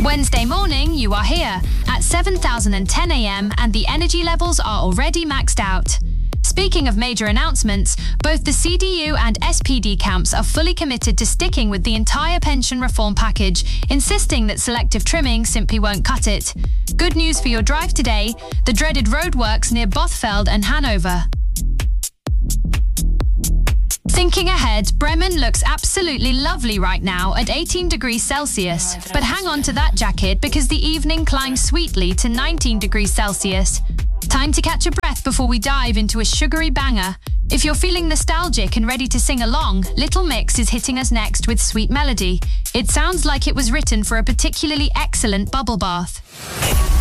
Wednesday morning, you are here at 7,010 a.m. and the energy levels are already maxed out. Speaking of major announcements, both the CDU and SPD camps are fully committed to sticking with the entire pension reform package, insisting that selective trimming simply won't cut it. Good news for your drive today, the dreaded roadworks near Bothfeld and Hanover. Thinking ahead, Bremen looks absolutely lovely right now at 18 degrees Celsius. But hang on to that jacket because the evening climbs sweetly to 19 degrees Celsius. Time to catch a breath before we dive into a sugary banger. If you're feeling nostalgic and ready to sing along, Little Mix is hitting us next with Sweet Melody. It sounds like it was written for a particularly excellent bubble bath.